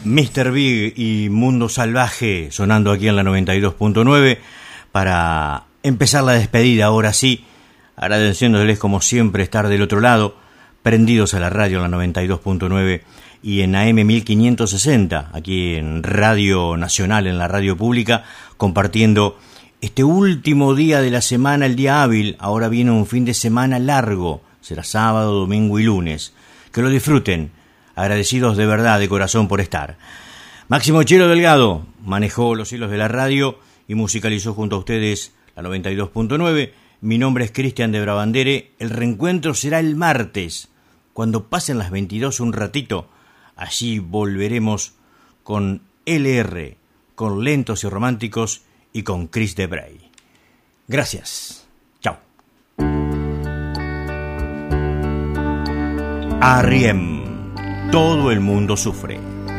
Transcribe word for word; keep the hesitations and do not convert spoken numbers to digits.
míster Big y Mundo Salvaje sonando aquí en la noventa y dos punto nueve para empezar la despedida. Ahora sí, agradeciéndoles como siempre estar del otro lado, prendidos a la radio en la noventa y dos punto nueve y en A M mil quinientos sesenta, aquí en Radio Nacional, en la radio pública, compartiendo este último día de la semana, el día hábil. Ahora viene un fin de semana largo, será sábado, domingo y lunes. Que lo disfruten, agradecidos de verdad, de corazón por estar. Máximo Chelo Delgado manejó los hilos de la radio y musicalizó junto a ustedes la noventa y dos punto nueve. Mi nombre es Cristian de Brabandere. El reencuentro será el martes, cuando pasen las veintidós un ratito. Allí volveremos con L R, con Lentos y Románticos y con Chris de Bray. Gracias. Chao. Arriem. Todo el mundo sufre.